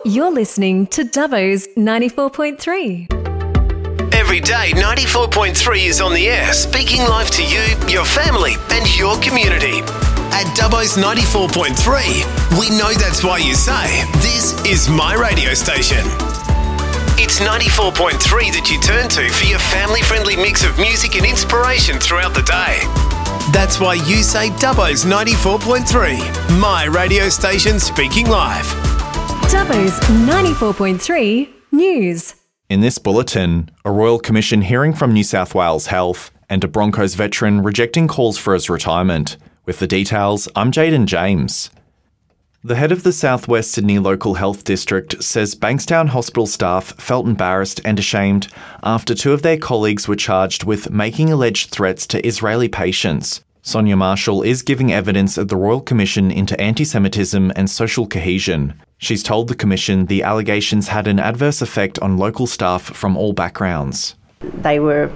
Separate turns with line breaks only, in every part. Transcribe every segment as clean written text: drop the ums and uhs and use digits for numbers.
You're listening to Dubbo's 94.3.
Every day, 94.3 is on the air, speaking live to you, your family, and your community. At Dubbo's 94.3, we know that's why you say, this is my radio station. It's 94.3 that you turn to for your family-friendly mix of music and inspiration throughout the day. That's why you say Dubbo's 94.3, my radio station speaking live.
Dubbo's 94.3 News.
In this bulletin, a Royal Commission hearing from New South Wales Health and a Broncos veteran rejecting calls for his retirement. With the details, I'm Jaden James. The head of the South West Sydney Local Health District says Bankstown Hospital staff felt embarrassed and ashamed after two of their colleagues were charged with making alleged threats to Israeli patients. Sonia Marshall is giving evidence at the Royal Commission into anti-Semitism and social cohesion. She's told the Commission the allegations had an adverse effect on local staff from all backgrounds.
They were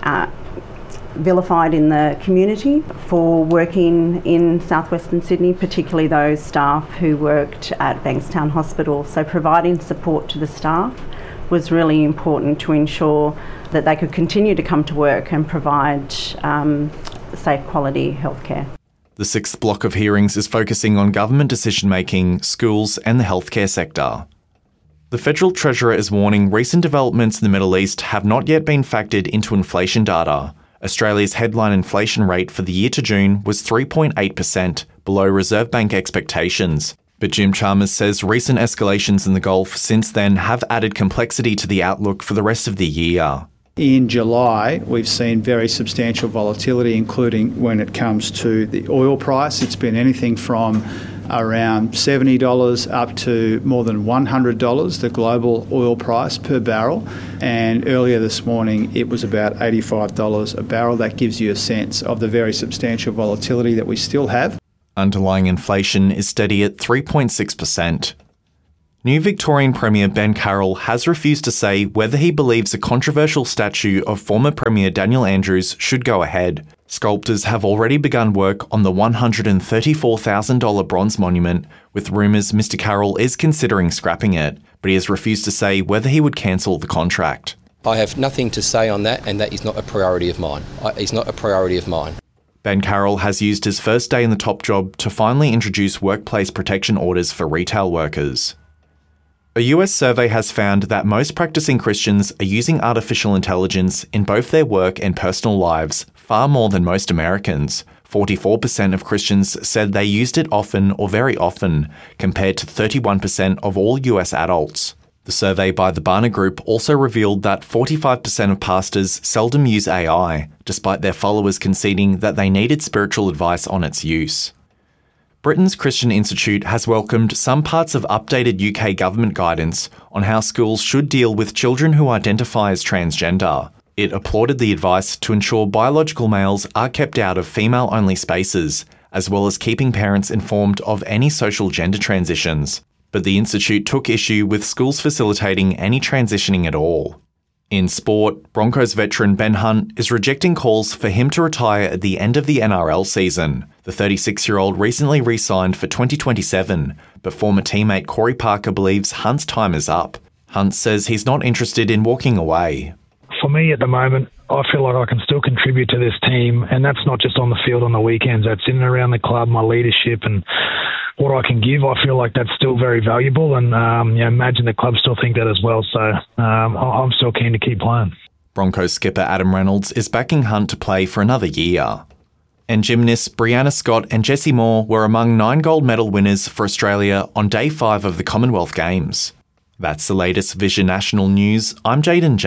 vilified in the community for working in southwestern Sydney, particularly those staff who worked at Bankstown Hospital. So providing support to the staff was really important to ensure that they could continue to come to work and provide safe quality healthcare.
The sixth block of hearings is focusing on government decision-making, schools and the healthcare sector. The Federal Treasurer is warning recent developments in the Middle East have not yet been factored into inflation data. Australia's headline inflation rate for the year to June was 3.8%, below Reserve Bank expectations. But Jim Chalmers says recent escalations in the Gulf since then have added complexity to the outlook for the rest of the year.
In July, we've seen very substantial volatility, including when it comes to the oil price. It's been anything from around $70 up to more than $100, the global oil price per barrel. And earlier this morning, it was about $85 a barrel. That gives you a sense of the very substantial volatility that we still have.
Underlying inflation is steady at 3.6%. New Victorian Premier Ben Carroll has refused to say whether he believes a controversial statue of former Premier Daniel Andrews should go ahead. Sculptors have already begun work on the $134,000 bronze monument, with rumours Mr Carroll is considering scrapping it, but he has refused to say whether he would cancel the contract.
I have nothing to say on that, and that is not a priority of mine. It's not a priority of mine.
Ben Carroll has used his first day in the top job to finally introduce workplace protection orders for retail workers. A US survey has found that most practicing Christians are using artificial intelligence in both their work and personal lives, far more than most Americans. 44% of Christians said they used it often or very often, compared to 31% of all US adults. The survey by the Barna Group also revealed that 45% of pastors seldom use AI, despite their followers conceding that they needed spiritual advice on its use. Britain's Christian Institute has welcomed some parts of updated UK government guidance on how schools should deal with children who identify as transgender. It applauded the advice to ensure biological males are kept out of female-only spaces, as well as keeping parents informed of any social gender transitions. But the Institute took issue with schools facilitating any transitioning at all. In sport, Broncos veteran Ben Hunt is rejecting calls for him to retire at the end of the NRL season. The 36-year-old recently re-signed for 2027, but former teammate Corey Parker believes Hunt's time is up. Hunt says he's not interested in walking away.
For me at the moment, I feel like I can still contribute to this team, and that's not just on the field on the weekends. That's in and around the club, my leadership and what I can give. I feel like that's still very valuable, and imagine the club still think that as well. So I'm still keen to keep playing.
Broncos skipper Adam Reynolds is backing Hunt to play for another year. And gymnasts Brianna Scott and Jessie Moore were among 9 gold medal winners for Australia on Day 5 of the Commonwealth Games. That's the latest Vision National News. I'm Jaden James.